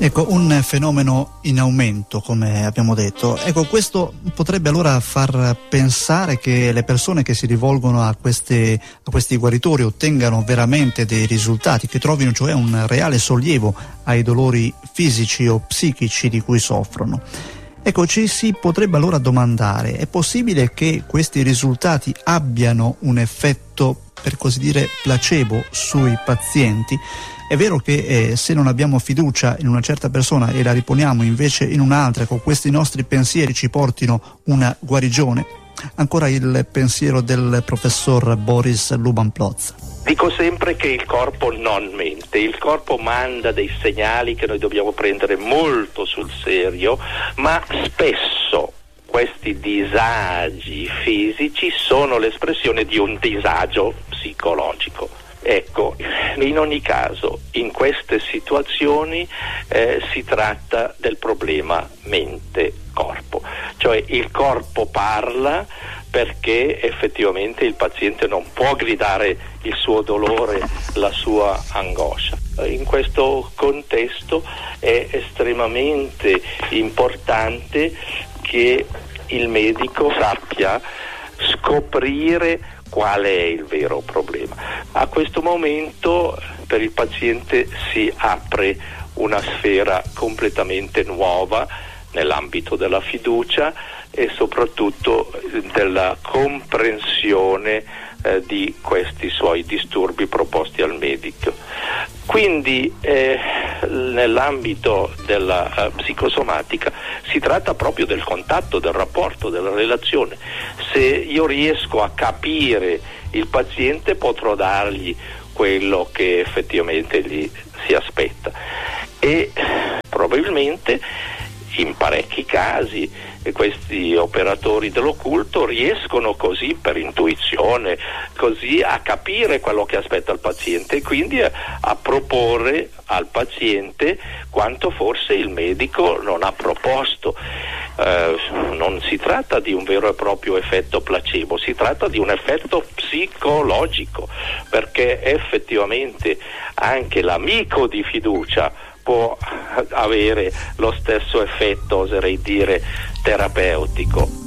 Ecco, un fenomeno in aumento, come abbiamo detto. Ecco, questo potrebbe allora far pensare che le persone che si rivolgono a questi guaritori ottengano veramente dei risultati, che trovino cioè un reale sollievo ai dolori fisici o psichici di cui soffrono. Ecco, ci si potrebbe allora domandare: è possibile che questi risultati abbiano un effetto, per così dire, placebo sui pazienti? È vero che se non abbiamo fiducia in una certa persona e la riponiamo invece in un'altra, con questi nostri pensieri ci portino una guarigione? Ancora il pensiero del professor Boris Luban-Plotz. Dico sempre che il corpo non mente, il corpo manda dei segnali che noi dobbiamo prendere molto sul serio, ma spesso questi disagi fisici sono l'espressione di un disagio psicologico. Ecco, in ogni caso, in queste situazioni si tratta del problema mente-corpo, cioè il corpo parla perché effettivamente il paziente non può gridare il suo dolore, la sua angoscia. In questo contesto è estremamente importante che il medico sappia scoprire qual è il vero problema. A questo momento per il paziente si apre una sfera completamente nuova nell'ambito della fiducia e soprattutto della comprensione di questi suoi disturbi proposti al medico. Quindi nell'ambito della psicosomatica si tratta proprio del contatto, del rapporto, della relazione. Se io riesco a capire il paziente potrò dargli quello che effettivamente gli si aspetta e probabilmente in parecchi casi questi operatori dell'occulto riescono così per intuizione così a capire quello che aspetta il paziente e quindi a proporre al paziente quanto forse il medico non ha proposto. Non si tratta di un vero e proprio effetto placebo, si tratta di un effetto psicologico, perché effettivamente anche l'amico di fiducia può avere lo stesso effetto, oserei dire, terapeutico.